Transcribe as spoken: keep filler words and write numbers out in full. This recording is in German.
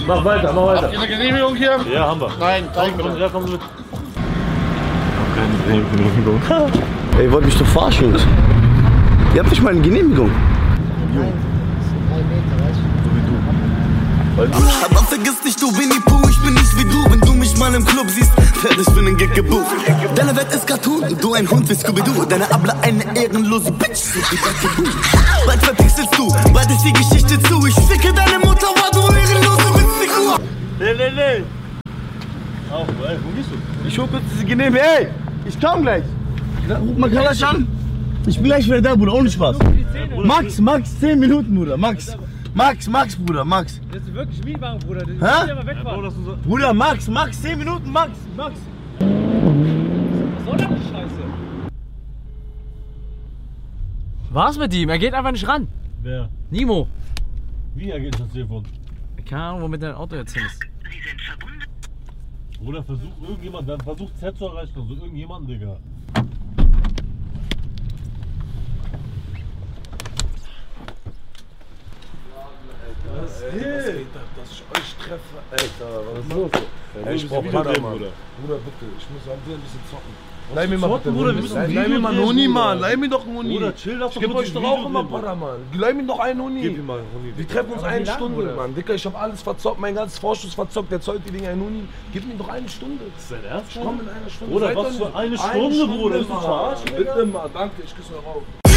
Mach weiter, mach weiter. Habt ihr eine Genehmigung hier? Ja, haben wir. Nein, zeig mir Ja, komm mit. Keine Genehmigung. Ey, ihr wollt mich doch verarschen, Jungs. Ihr habt nicht mal eine Genehmigung. Nein, drei Meter, weißt Aber vergiss nicht, du Winnie Pooh, ich bin nicht wie du. Wenn du mich mal im Club siehst, werde ich für den Gig gebucht. Deine Welt ist Cartoon, du ein Hund wie Scooby-Doo. Deine Abla eine ehrenlose Bitch, so wie Dacke. Bald verpixelst du, bald ist die Geschichte zu. Ich ficke deine Mutter, war du ehrenlose Witzfigur. Nee, nee, nee. Auf, ey, wo gehst du? Ich hol kurz diese Genehmigung. Ey, ich komm gleich. Ruf mal gleich an. Ich bin gleich wieder da, Bruder, ohne Spaß. Max, Max, zehn Minuten, Bruder, Max. Max, Max, Bruder, Max. Das ist wirklich Mietwagen, Bruder. Das Hä? ist aber wegfahren. Bruder, Max, Max, zehn Minuten, Max, Max. Was soll denn die Scheiße? Was mit ihm? Er geht einfach nicht ran. Wer? Nimo. Wie er geht das Telefon? Keine Ahnung, womit dein Auto jetzt hin ist. Oder versucht irgendjemand, dann versucht Z zu erreichen, also irgendjemanden, Digga. Was geht, dass ich euch treffe? Alter, was ist los? Ey, Ich brauch Para, Mann. Bruder, bitte, ich muss an dir ein bisschen zocken. Leih mir mal bitte Bruder, einen wir Uni. müssen ein Leih Video mir mal einen drehen, Uni, Bruder. Mann. Leih mir doch einen Uni. Bruder, chill, lass Ich doch geb kurz euch ein doch auch Video immer drehen, Para, Mann. Leih mir doch einen Uni. Gib ihm mal einen Uni. Wir treffen uns eine wie lang, Stunde, Bruder? Mann. Dicker, ich hab alles verzockt, mein ganzes Vorschuss verzockt. Der zollt die Dinge einen Uni. Gib mir doch eine Stunde. Ist dein Ernst? Ich komm in einer Stunde. Bruder, Seid was doch für nicht- eine Stunde, Bruder? Ist das Mann. verarschen, Digga? Bitte mal, danke, ich küsse rauf.